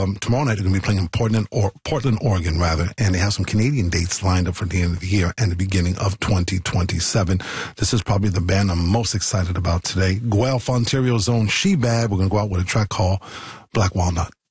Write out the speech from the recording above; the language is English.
tomorrow night they're going to be playing in Portland, Oregon, rather, and they have some Canadian dates lined up for the end of the year and the beginning of 2027. This is probably the band I'm most excited about today. Guelph, Ontario's own She Bad. We're going to go out with a track called Black Walnut.